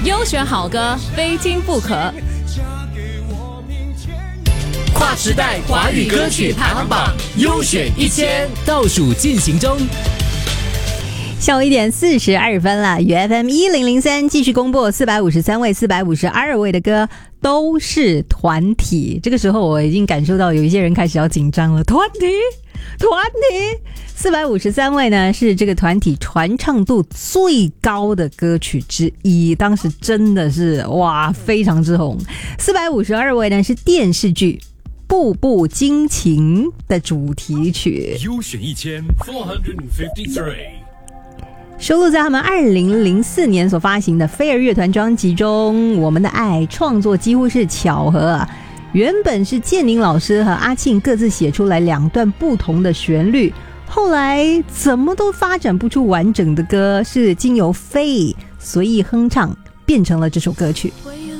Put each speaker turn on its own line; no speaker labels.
优选好歌，非听不可。
跨时代华语歌曲排行榜优选1000倒数进行中。
下午1点42分了，FM 1003继续公布453位、452位的歌都是团体。这个时候我已经感受到有一些人开始要紧张了。团体453位呢是这个团体传唱度最高的歌曲之一，当时真的是哇非常之红。452位呢是电视剧步步惊情的主题曲。
优选1453，
收录在他们2004年所发行的飞儿乐团专辑中。我们的爱创作几乎是巧合啊，原本是建宁老师和阿庆各自写出来2段不同的旋律，后来怎么都发展不出完整的歌，是经由飞随意哼唱变成了这首歌曲。
回